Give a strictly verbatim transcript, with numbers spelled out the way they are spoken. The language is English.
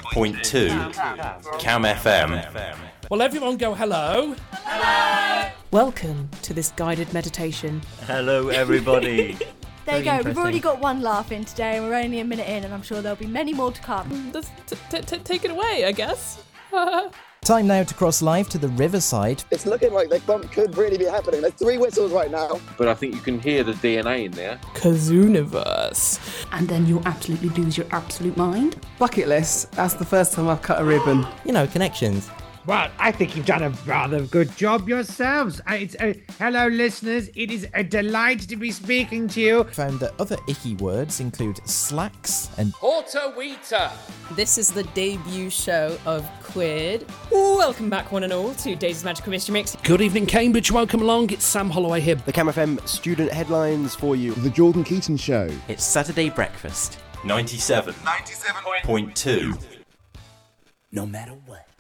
point two Cam F M. Well, everyone go hello. Hello. Welcome to this guided meditation. Hello, everybody. There you go. We've already got one laugh in today, and we're only a minute in, and I'm sure there'll be many more to come. Just t- t- t- take it away, I guess. Time now to cross live to the Riverside. It's looking like the bump could really be happening. There's three whistles right now. But I think you can hear the D N A in there. Kazooniverse. And then you'll absolutely lose your absolute mind. Bucket list. That's the first time I've cut a ribbon. You know, connections. Well, I think you've done a rather good job yourselves. Uh, It's uh, hello, listeners. It is a delight to be speaking to you. Found that other icky words include slacks and Horta Wheater. This is the debut show of Quid. Welcome back, one and all, to Daisy's Magical Mystery Mix. Good evening, Cambridge. Welcome along. It's Sam Holloway here. The Cam F M student headlines for you. The Jordan Keaton Show. It's Saturday breakfast. ninety-seven point two. No matter what.